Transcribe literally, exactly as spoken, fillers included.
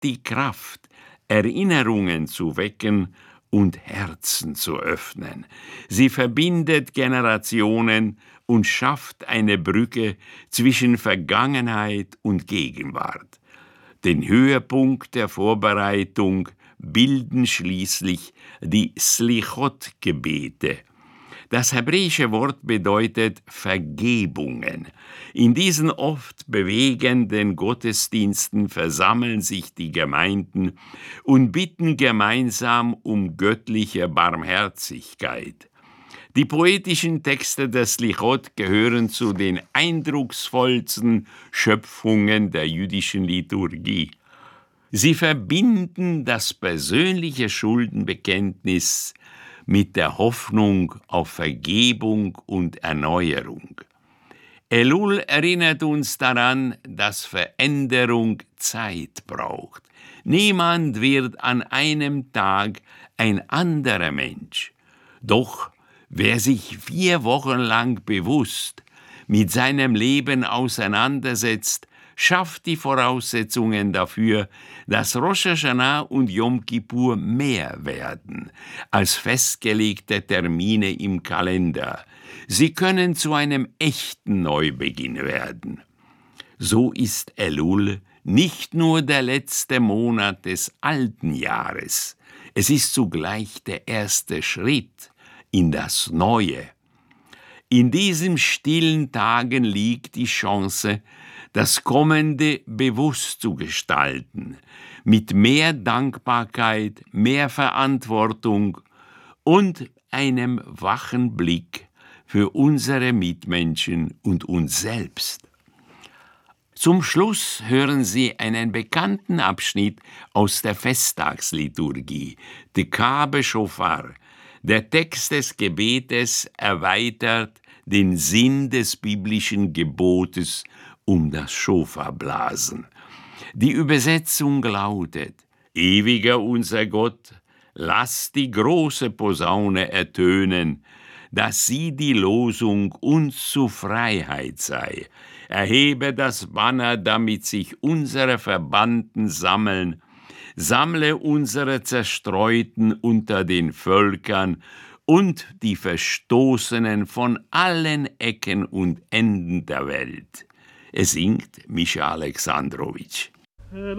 die Kraft, Erinnerungen zu wecken und Herzen zu öffnen. Sie verbindet Generationen und schafft eine Brücke zwischen Vergangenheit und Gegenwart. Den Höhepunkt der Vorbereitung bilden schließlich die Slichot-Gebete. Das hebräische Wort bedeutet Vergebungen. In diesen oft bewegenden Gottesdiensten versammeln sich die Gemeinden und bitten gemeinsam um göttliche Barmherzigkeit. Die poetischen Texte des Slichot gehören zu den eindrucksvollsten Schöpfungen der jüdischen Liturgie. Sie verbinden das persönliche Schuldenbekenntnis mit der Hoffnung auf Vergebung und Erneuerung. Elul erinnert uns daran, dass Veränderung Zeit braucht. Niemand wird an einem Tag ein anderer Mensch. Doch wer sich vier Wochen lang bewusst mit seinem Leben auseinandersetzt, schafft die Voraussetzungen dafür, dass Rosh Hashanah und Yom Kippur mehr werden als festgelegte Termine im Kalender. Sie können zu einem echten Neubeginn werden. So ist Elul nicht nur der letzte Monat des alten Jahres, es ist zugleich der erste Schritt in das Neue. In diesen stillen Tagen liegt die Chance, das Kommende bewusst zu gestalten, mit mehr Dankbarkeit, mehr Verantwortung und einem wachen Blick für unsere Mitmenschen und uns selbst. Zum Schluss hören Sie einen bekannten Abschnitt aus der Festtagsliturgie, Teka b'Shofar. Der Text des Gebetes erweitert den Sinn des biblischen Gebotes um das Schofarblasen. Die Übersetzung lautet: Ewiger unser Gott, lass die große Posaune ertönen, dass sie die Losung uns zu Freiheit sei. Erhebe das Banner, damit sich unsere Verbannten sammeln. Sammle unsere Zerstreuten unter den Völkern und die Verstoßenen von allen Ecken und Enden der Welt. Es singt Mischa Alexandrowitsch.